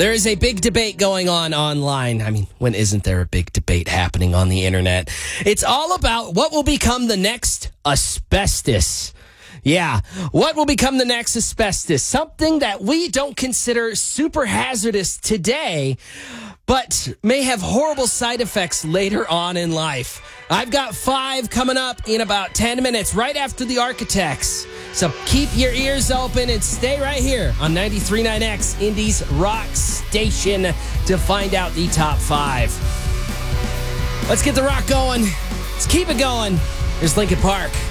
There is a big debate going on online. I mean, when isn't there a big debate happening on the internet? It's all about what will become the next asbestos. Yeah, what will become the next asbestos? Something that we don't consider super hazardous today, but may have horrible side effects later on in life. I've got 5 coming up in about 10 minutes, right after the Architects. So keep your ears open and stay right here on 93.9X, Indy's Rock Station, to find out the top 5. Let's get the rock going. Let's keep it going. Here's Linkin Park.